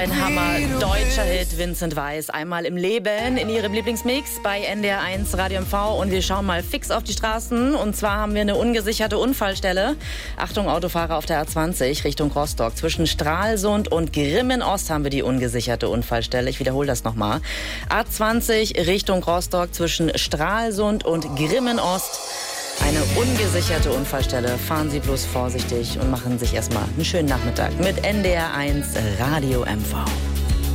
Ein Hammer, deutscher Hit, Vincent Weiss, einmal im Leben in ihrem Lieblingsmix bei NDR1 Radio MV. Und wir schauen mal fix auf die Straßen. Und zwar haben wir eine ungesicherte Unfallstelle. Achtung, Autofahrer auf der A20 Richtung Rostock. Zwischen Stralsund und Grimmen-Ost haben wir die ungesicherte Unfallstelle. Ich wiederhole das nochmal. A20 Richtung Rostock zwischen Stralsund und Grimmen-Ost. Eine ungesicherte Unfallstelle. Fahren Sie bloß vorsichtig und machen sich erstmal einen schönen Nachmittag mit NDR1 Radio MV.